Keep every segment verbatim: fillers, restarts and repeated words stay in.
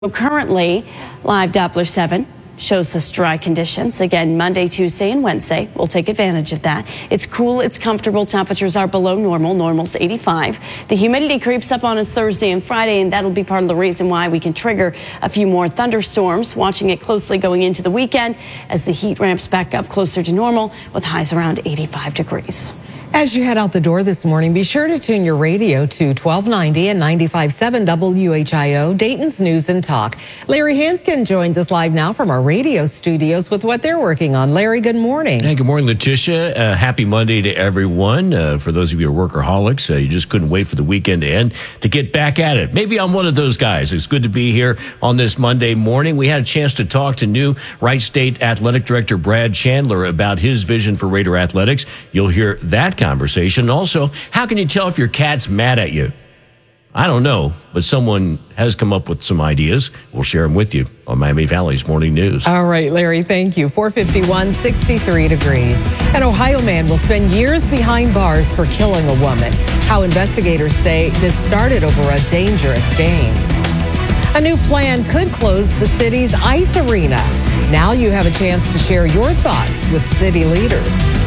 Currently, live Doppler seven shows us dry conditions. Again, Monday, Tuesday, and Wednesday. We'll take advantage of that. It's cool. It's comfortable. Temperatures are below normal. Normal's eighty-five. The humidity creeps up on us Thursday and Friday, and that'll be part of the reason why we can trigger a few more thunderstorms. Watching it closely going into the weekend as the heat ramps back up closer to normal with highs around eighty-five degrees. As you head out the door this morning, be sure to tune your radio to twelve ninety and ninety-five point seven W H I O, Dayton's News and Talk. Larry Hanskin joins us live now from our radio studios with what they're working on. Larry, good morning. Hey, good morning, Letitia. Uh, happy Monday to everyone. Uh, for those of you who are workaholics, uh, you just couldn't wait for the weekend to end to get back at it. Maybe I'm one of those guys. It's good to be here on this Monday morning. We had a chance to talk to new Wright State Athletic Director Brad Chandler about his vision for Raider athletics. You'll hear that conversation. Also, how can you tell if your cat's mad at you? I don't know, but someone has come up with some ideas. We'll share them with you on Miami Valley's Morning News. All right, Larry, thank you. four fifty-one, sixty-three degrees. An Ohio man will spend years behind bars for killing a woman. How investigators say this started over a dangerous game. A new plan could close the city's ice arena. Now you have a chance to share your thoughts with city leaders.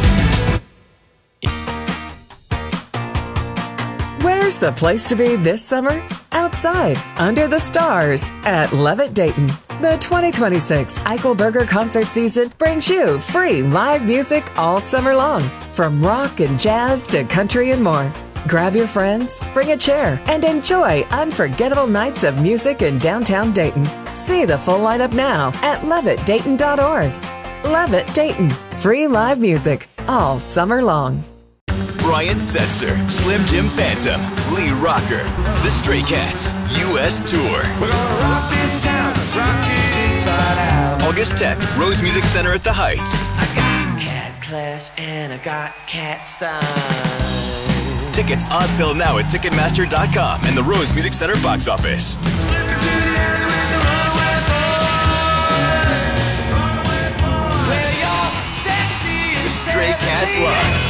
Where's the place to be this summer? Outside, under the stars, at Levitt Dayton. The twenty twenty-six Eichelberger concert season brings you free live music all summer long, from rock and jazz to country and more. Grab your friends, bring a chair, and enjoy unforgettable nights of music in downtown Dayton. See the full lineup now at levitt dayton dot org. Levitt Dayton, free live music all summer long. Brian Setzer, Slim Jim Phantom, Lee Rocker, The Stray Cats, U S Tour. We're gonna rock this town, rock it inside out. August tenth, Rose Music Center at the Heights. I got cat class and I got cat style. Tickets on sale now at ticketmaster dot com and the Rose Music Center box office. Slip into the alley with the runaway boy. Runaway boy. Where you're sexy and The Stray Cats Live.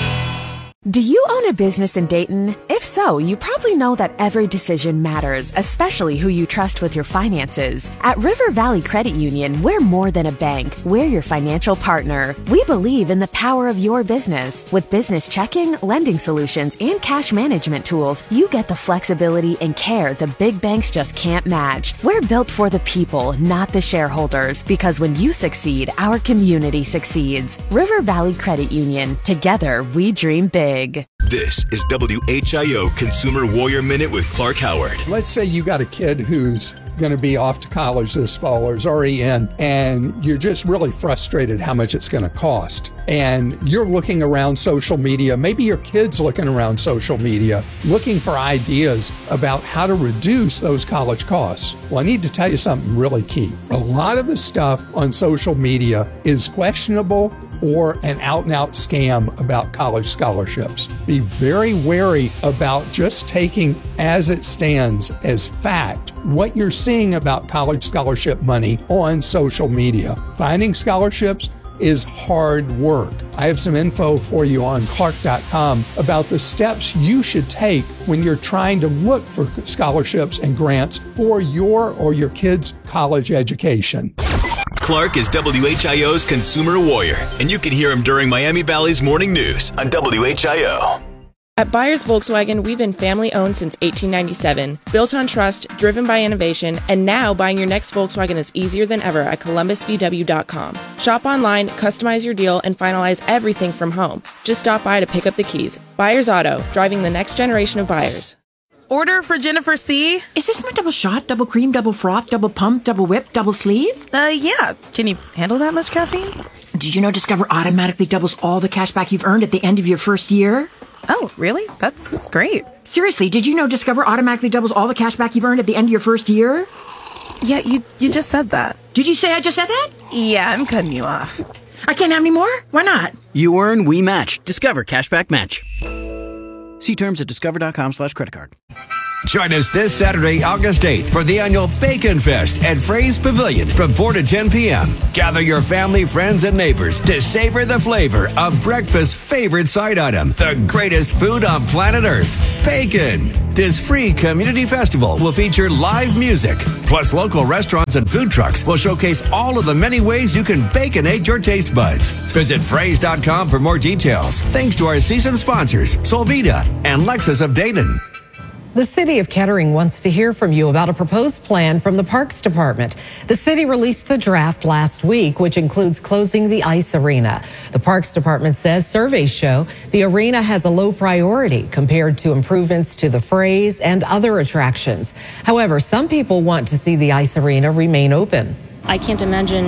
Do you own a business in Dayton? If so, you probably know that every decision matters, especially who you trust with your finances. At River Valley Credit Union, we're more than a bank. We're your financial partner. We believe in the power of your business. With business checking, lending solutions, and cash management tools, you get the flexibility and care the big banks just can't match. We're built for the people, not the shareholders, because when you succeed, our community succeeds. River Valley Credit Union. Together, we dream big. This is W H I O Consumer Warrior Minute with Clark Howard. Let's say you got a kid who's going to be off to college this fall or is already in, and you're just really frustrated how much it's going to cost. And you're looking around social media, maybe your kid's looking around social media, looking for ideas about how to reduce those college costs. Well, I need to tell you something really key. A lot of the stuff on social media is questionable or an out-and-out scam about college scholarships. Be very wary about just taking as it stands as fact what you're seeing about college scholarship money on social media. Finding scholarships is hard work. I have some info for you on clark dot com about the steps you should take when you're trying to look for scholarships and grants for your or your kids' college education. Clark is W H I O's Consumer Warrior, and you can hear him during Miami Valley's Morning News on W H I O. At Byers Volkswagen, we've been family-owned since eighteen ninety-seven, built on trust, driven by innovation, and now buying your next Volkswagen is easier than ever at columbus v w dot com. Shop online, customize your deal, and finalize everything from home. Just stop by to pick up the keys. Byers Auto, driving the next generation of buyers. Order for Jennifer C. Is this my double shot, double cream, double froth, double pump, double whip, double sleeve? Uh, yeah. Can you handle that much caffeine? Did you know Discover automatically doubles all the cash back you've earned at the end of your first year? Oh, really? That's great. Seriously, did you know Discover automatically doubles all the cash back you've earned at the end of your first year? Yeah, you you just said that. Did you say I just said that? Yeah, I'm cutting you off. I can't have any more? Why not? You earn, we match. Discover Cashback Match. See terms at discover dot com slash credit card. Join us this Saturday, August eighth for the annual Bacon Fest at Fray's Pavilion from four to ten p.m. Gather your family, friends, and neighbors to savor the flavor of breakfast's favorite side item, the greatest food on planet Earth, bacon. This free community festival will feature live music, plus local restaurants and food trucks will showcase all of the many ways you can baconate your taste buds. Visit Frays dot com for more details. Thanks to our season sponsors, Solvita and Lexus of Dayton. The city of Kettering wants to hear from you about a proposed plan from the Parks Department. The city released the draft last week, which includes closing the ice arena. The Parks Department says surveys show the arena has a low priority compared to improvements to the Frays and other attractions. However, some people want to see the ice arena remain open. I can't imagine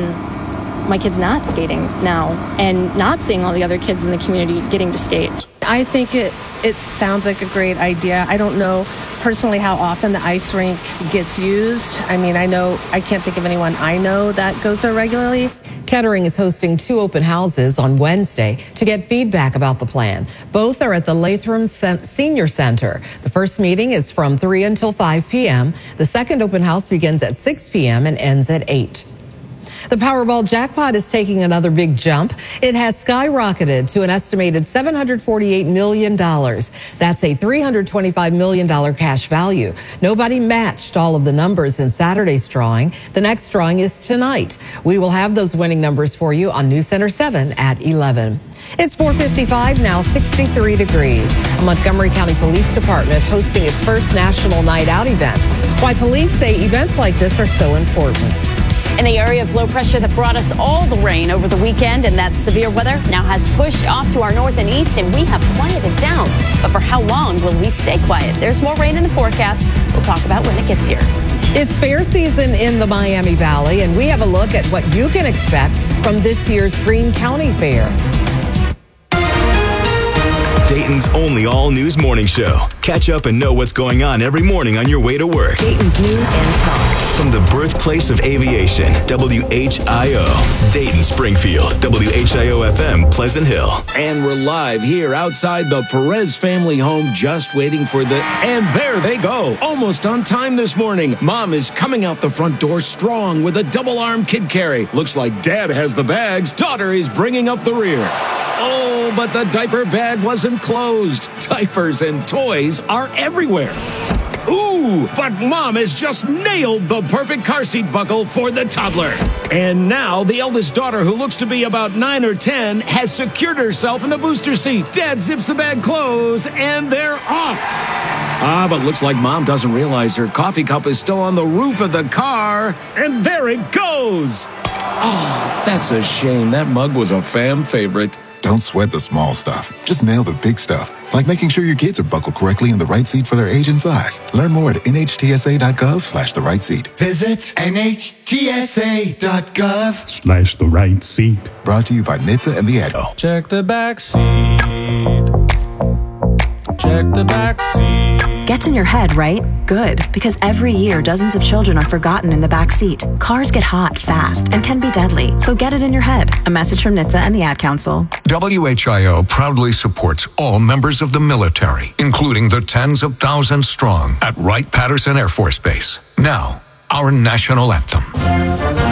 my kids not skating now and not seeing all the other kids in the community getting to skate. I think it it sounds like a great idea. I don't know personally how often the ice rink gets used. I mean, I know I can't think of anyone I know that goes there regularly. Kettering is hosting two open houses on Wednesday to get feedback about the plan. Both are at the Latham Senior Center. The first meeting is from three until five p.m. The second open house begins at six p.m. and ends at eight. The Powerball jackpot is taking another big jump. It has skyrocketed to an estimated seven hundred forty-eight million dollars. That's a three hundred twenty-five million dollars cash value. Nobody matched all of the numbers in Saturday's drawing. The next drawing is tonight. We will have those winning numbers for you on News Center seven at eleven. It's four fifty-five now, sixty-three degrees. A Montgomery County Police Department hosting its first National Night Out event. Why police say events like this are so important. In the area of low pressure that brought us all the rain over the weekend, and that severe weather now has pushed off to our north and east, and we have quieted down. But for how long will we stay quiet? There's more rain in the forecast. We'll talk about when it gets here. It's fair season in the Miami Valley, and we have a look at what you can expect from this year's Greene County Fair. Dayton's only all-news morning show. Catch up and know what's going on every morning on your way to work. Dayton's News and Talk. From the birthplace of aviation, W H I O, Dayton, Springfield, W H I O F M, Pleasant Hill. And we're live here outside the Perez family home, just waiting for the... And there they go, almost on time this morning. Mom is coming out the front door strong with a double-arm kid carry. Looks like Dad has the bags. Daughter is bringing up the rear. Oh, but the diaper bag wasn't closed. Diapers and toys are everywhere. Ooh, but Mom has just nailed the perfect car seat buckle for the toddler. And now the eldest daughter, who looks to be about nine or ten, has secured herself in the booster seat. Dad zips the bag closed, and they're off. Ah, but looks like Mom doesn't realize her coffee cup is still on the roof of the car. And there it goes. Oh, that's a shame. That mug was a fam favorite. Don't sweat the small stuff. Just nail the big stuff, like making sure your kids are buckled correctly in the right seat for their age and size. Learn more at N H T S A dot gov slash the right seat. Visit N H T S A dot gov Slash the right seat. Brought to you by N H T S A and the Edo. Check the back seat. Check the back seat. Gets in your head, right? Good, because every year dozens of children are forgotten in the back seat. Cars get hot fast and can be deadly, so get it in your head. A message from N H T S A and the Ad Council. W H I O proudly supports all members of the military, including the tens of thousands strong at Wright-Patterson Air Force Base. Now, our national anthem.